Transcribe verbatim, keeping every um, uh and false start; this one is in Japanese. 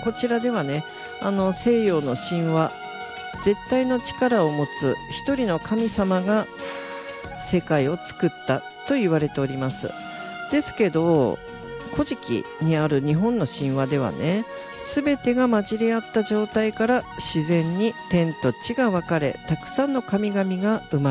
こちらではね、あの西洋の神話、絶対の力を持つ一人の神様が世界を作ったと言われております。ですけど、古事記にある日本の神話ではね、全てが混じり合った状態から自然に天と地が分かれ、たくさんの神々が生まれ